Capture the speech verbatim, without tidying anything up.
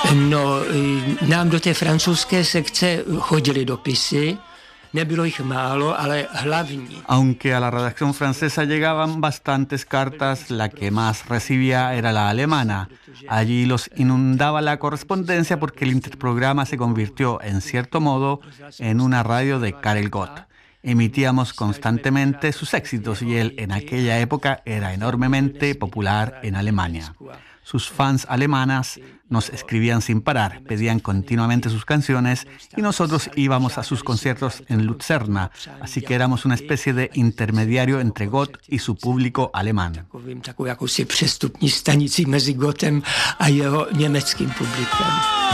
No, nám do té francouzské sekce chodily dopisy, nebylo jich málo, ale hlavní. Aunque a la redacción francesa llegaban bastantes cartas, la que más recibía era la alemana. Allí los inundaba la correspondencia porque el interprograma se convirtió, en cierto modo, en una radio de Karel Gott. Emitíamos constantemente sus éxitos y él en aquella época era enormemente popular en Alemania. Sus fans alemanas nos escribían sin parar, pedían continuamente sus canciones y nosotros íbamos a sus conciertos en Lucerna, así que éramos una especie de intermediario entre Gott y su público alemán. Takovou jakousi přestupní stanicí mezi Gottem a jeho německým publikem.